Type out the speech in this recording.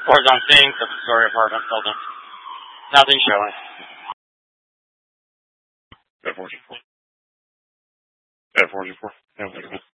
Reports on scene, second-story apartment building. Nothing showing. 10-4. 10-4. 10-4.